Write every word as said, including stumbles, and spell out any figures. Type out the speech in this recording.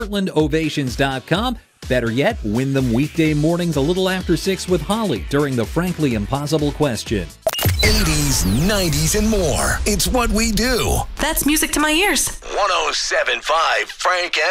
Portland Ovations dot com. Better yet, win them weekday mornings a little after six with Holly during the Frankly Impossible question. eighties, nineties, and more. It's what we do. That's music to my ears. one oh seven point five Frank